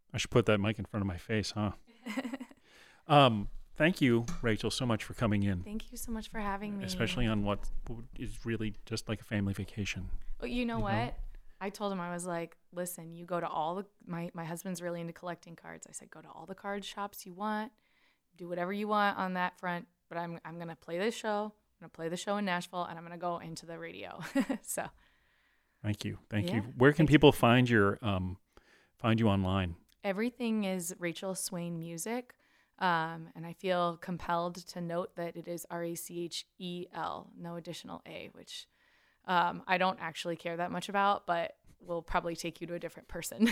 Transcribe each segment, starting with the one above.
I should put that mic in front of my face, huh? Thank you, Rachel, so much for coming in. Thank you so much for having me. Especially on what is really just like a family vacation. Well, you know what? I told him, I was like, listen, you go to all the, my husband's really into collecting cards. I said, go to all the card shops you want, do whatever you want on that front, but I'm going to play this show. I'm going to play the show in Nashville, and I'm going to go into the radio. So. Thank you. Thank you. Where can people find you online? Everything is Rachel Swain Music. And I feel compelled to note that it is Rachel, no additional A, which I don't actually care that much about, but will probably take you to a different person.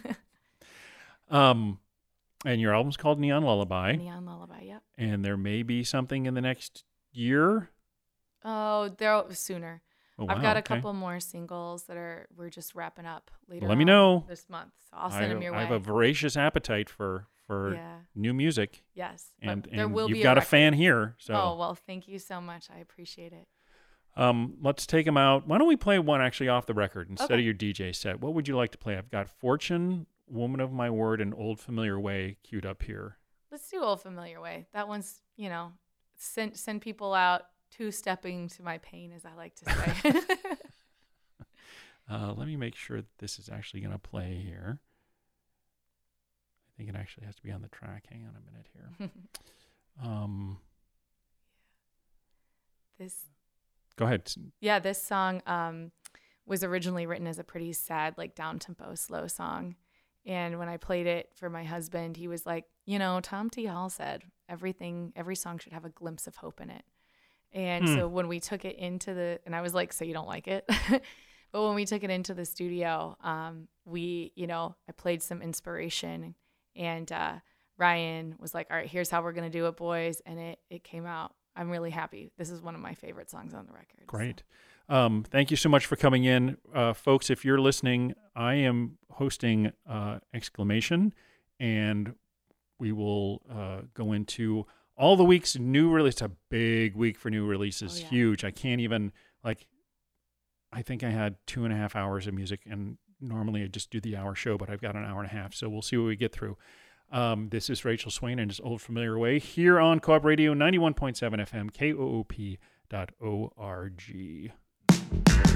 And your album's called Neon Lullaby. Neon Lullaby, yep. And there may be something in the next year? Oh, there sooner. Oh, wow, I've got a couple more singles that we're just wrapping up later. Let me know this month. So I'll send them your way. I have a voracious appetite for new music. Yes, and you've got a fan here. So. Oh well, thank you so much. I appreciate it. Let's take them out. Why don't we play one actually off the record instead of your DJ set? What would you like to play? I've got Fortune, Woman of My Word, and Old Familiar Way queued up here. Let's do Old Familiar Way. That one's, send people out two-stepping to my pain, as I like to say. Let me make sure that this is actually going to play here. I think it actually has to be on the track. Hang on a minute here. Go ahead. Yeah, this song was originally written as a pretty sad, like down-tempo, slow song. And when I played it for my husband, he was like, Tom T. Hall said every song should have a glimpse of hope in it. And so when we took it into and I was like, so you don't like it? But when we took it into the studio, I played some inspiration, and Ryan was like, all right, here's how we're going to do it, boys. And it came out. I'm really happy. This is one of my favorite songs on the record. Great. So. Thank you so much for coming in. Folks, if you're listening, I am hosting Exclamation, and we will go into all the week's new release. It's a big week for new releases. Huge. I can't even, I think I had 2.5 hours of music, and normally I just do the hour show, but I've got an hour and a half, so we'll see what we get through. This is Rachel Swain and his Old Familiar Way here on Co-op Radio 91.7 FM, KOOP.org.